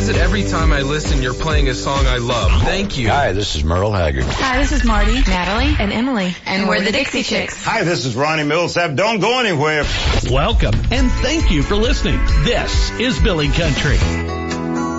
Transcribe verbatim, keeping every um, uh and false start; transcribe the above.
says that every time I listen, you're playing a song I love. Thank you. Hi, this is Merle Haggard. Hi, this is Marty, Natalie, and Emily. And we're the Dixie Chicks. Hi, this is Ronnie Millsap. Don't go anywhere. Welcome, and thank you for listening. This is Billy Country.